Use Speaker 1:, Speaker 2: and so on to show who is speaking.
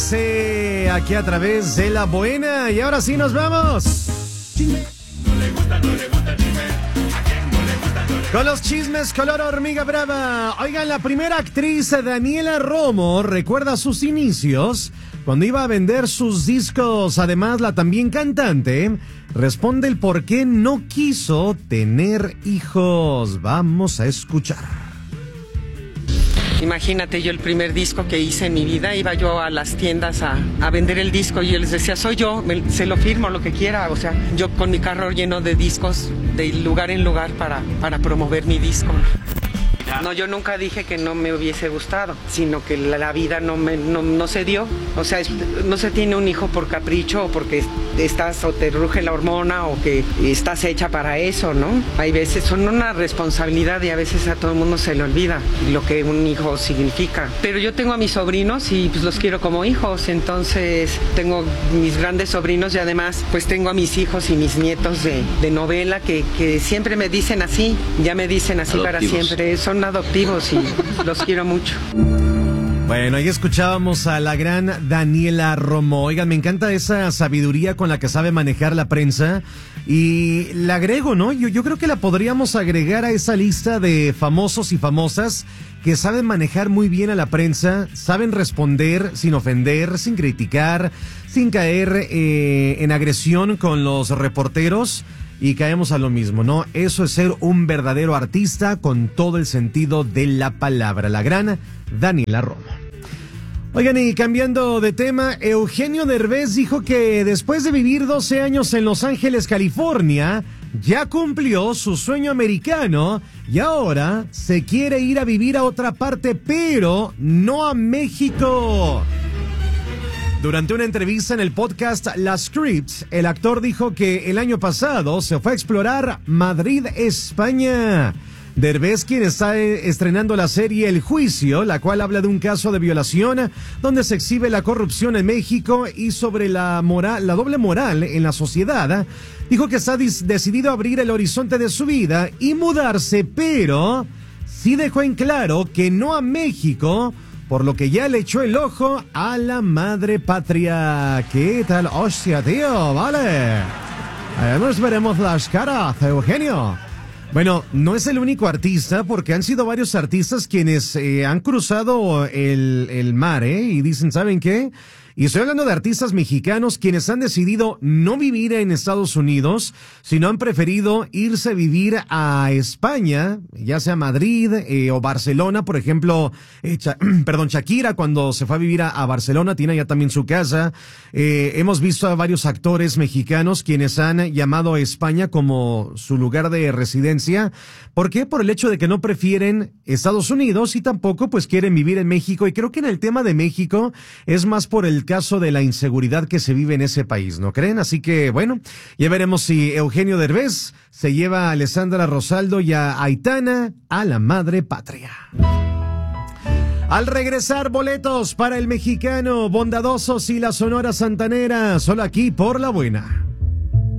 Speaker 1: 13 aquí a través de La Buena. Y ahora sí nos vamos. Chisme. No le gusta el chisme. ¿A quién no le gusta? Con los chismes color hormiga brava. Oigan, la primera actriz Daniela Romo recuerda sus inicios cuando iba a vender sus discos. Además, la también cantante responde el por qué no quiso tener hijos. Vamos a escuchar.
Speaker 2: Imagínate, yo el primer disco que hice en mi vida, iba yo a las tiendas a vender el disco y yo les decía, soy yo, se lo firmo, lo que quiera. O sea, yo con mi carro lleno de discos, de lugar en lugar para promover mi disco. No, yo nunca dije que no me hubiese gustado, sino que la vida no se dio. O sea, no se tiene un hijo por capricho o porque estás o te ruge la hormona o que estás hecha para eso, ¿no? Hay veces son una responsabilidad y a veces a todo el mundo se le olvida lo que un hijo significa. Pero yo tengo a mis sobrinos y pues los quiero como hijos, entonces tengo mis grandes sobrinos y además pues tengo a mis hijos y mis nietos de novela que siempre me dicen así, ya me dicen así adoptivos. Para siempre, son adoptivos y los quiero mucho.
Speaker 1: Bueno, ahí escuchábamos a la gran Daniela Romo. Oigan, me encanta esa sabiduría con la que sabe manejar la prensa. Y la agrego, ¿no? Yo creo que la podríamos agregar a esa lista de famosos y famosas que saben manejar muy bien a la prensa, saben responder sin ofender, sin criticar, sin caer en agresión con los reporteros. Y caemos a lo mismo, ¿no? Eso es ser un verdadero artista con todo el sentido de la palabra. La gran Daniela Romo. Oigan, y cambiando de tema, Eugenio Derbez dijo que después de vivir 12 años en Los Ángeles, California, ya cumplió su sueño americano y ahora se quiere ir a vivir a otra parte, pero no a México. Durante una entrevista en el podcast Las Scripts, el actor dijo que el año pasado se fue a explorar Madrid, España. Derbez, quien está estrenando la serie El Juicio, la cual habla de un caso de violación donde se exhibe la corrupción en México y sobre la doble moral en la sociedad, dijo que está decidido a abrir el horizonte de su vida y mudarse, pero sí dejó en claro que no a México, por lo que ya le echó el ojo a la madre patria. ¿Qué tal? Hostia, tío, vale. Nos veremos las caras, Eugenio. Bueno, no es el único artista, porque han sido varios artistas quienes han cruzado el mar, y dicen, ¿saben qué? Y estoy hablando de artistas mexicanos quienes han decidido no vivir en Estados Unidos, sino han preferido irse a vivir a España, ya sea Madrid o Barcelona. Por ejemplo, Shakira, cuando se fue a vivir a Barcelona, tiene ya también su casa. Hemos visto a varios actores mexicanos quienes han llamado a España como su lugar de residencia. ¿Por qué? Por el hecho de que no prefieren Estados Unidos y tampoco pues quieren vivir en México. Y creo que en el tema de México es más por el caso de la inseguridad que se vive en ese país, ¿no creen? Así que, bueno, ya veremos si Eugenio Derbez se lleva a Alessandra Rosaldo y a Aitana a la madre patria. Al regresar, boletos para el mexicano, Bondadosos y la Sonora Santanera, solo aquí por La Buena.